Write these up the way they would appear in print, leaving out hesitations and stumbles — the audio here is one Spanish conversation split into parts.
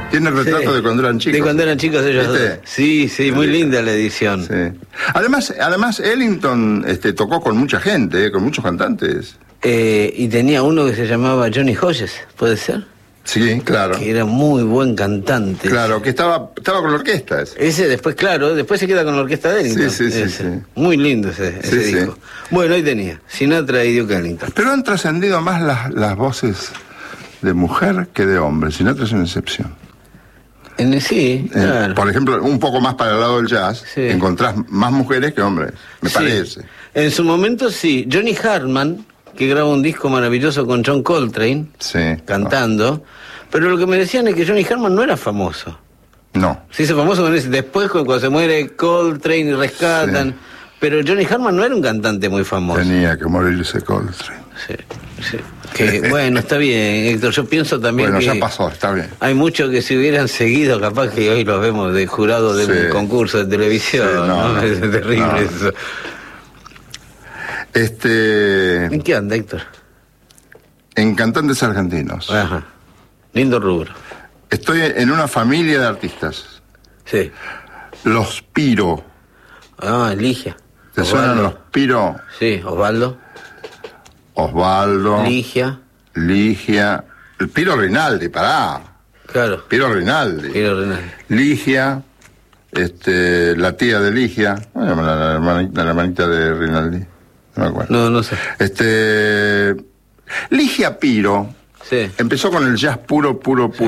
Tiene el retrato de cuando eran chicos. De cuando eran chicos ellos dos. Sí, muy linda la edición. Sí. Además Ellington tocó con mucha gente, con muchos cantantes. Y tenía uno que se llamaba Johnny Hodges, ¿puede ser? Sí, claro. Que era muy buen cantante. Claro, que estaba con la orquesta. Ese después se queda con la orquesta de Ellington. Sí. Muy lindo ese disco. Sí. Bueno, ahí tenía Sinatra y Duke Ellington. Pero han trascendido más las voces de mujer que de hombre. Sinatra es una excepción. Sí, claro. Por ejemplo, un poco más para el lado del jazz, encontrás más mujeres que hombres, me parece. En su momento sí. Johnny Hartman, que graba un disco maravilloso con John Coltrane, cantando, pero lo que me decían es que Johnny Hartman no era famoso. No. Se hizo famoso con ese, después cuando se muere Coltrane y rescatan, pero Johnny Hartman no era un cantante muy famoso. Tenía que morirse Coltrane. Sí. Que bueno, está bien, Héctor, yo pienso también que... Bueno, ya pasó, está bien. Hay muchos que si hubieran seguido, capaz que hoy los vemos de jurado de un concurso de televisión, ¿no? Es terrible eso. ¿En qué anda, Héctor? En cantantes argentinos. Ajá. Lindo rubro. Estoy en una familia de artistas. Sí. Los Piro. Ligia. ¿Te suenan los Piro? Sí, Osvaldo. Ligia. El Piro Rinaldi, pará. Claro. Piro Rinaldi. Ligia, la tía de Ligia, la hermanita de Rinaldi. No me acuerdo. No sé. Ligia Piro empezó con el jazz puro.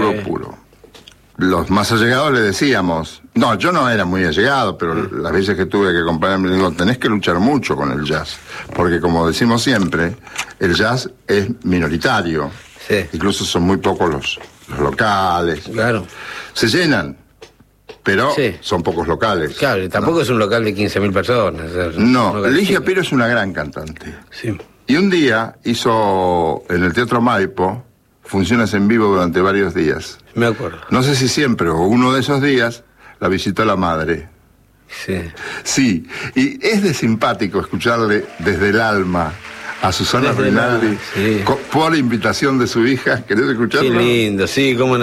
Los más allegados le decíamos, no, yo no era muy allegado, pero las veces que tuve que acompañarme, digo, tenés que luchar mucho con el jazz, porque como decimos siempre, el jazz es minoritario, incluso son muy pocos los locales. Claro. Se llenan, pero son pocos locales. Claro, y tampoco es un local de 15.000 personas. No, Ligia Piro es una gran cantante. Sí. Y un día hizo en el Teatro Maipo funciones en vivo durante varios días. Me acuerdo. No sé si siempre o uno de esos días la visitó la madre. Sí, y es de simpático escucharle desde el alma a Susana Rinaldi por invitación de su hija. ¿Querés escucharlo? Qué lindo, sí, cómo no.